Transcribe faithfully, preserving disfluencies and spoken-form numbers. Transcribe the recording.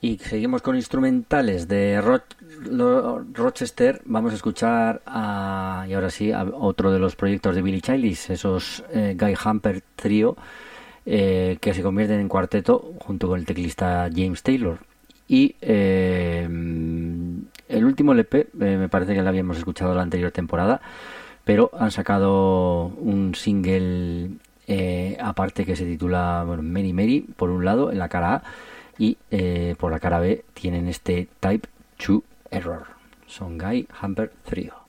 Y seguimos con instrumentales de Ro Lo Rochester. Vamos a escuchar a, y ahora sí, a otro de los proyectos de Billy Childish, esos eh, Guy Hamper Trio, eh, que se convierten en cuarteto junto con el teclista James Taylor. Y eh, el último L P, eh, me parece que lo habíamos escuchado la anterior temporada, pero han sacado un single eh, aparte que se titula, bueno, Mary Mary, por un lado, en la cara A, y eh, por la cara B tienen este Type two Error. Son Guy Hamper Trio.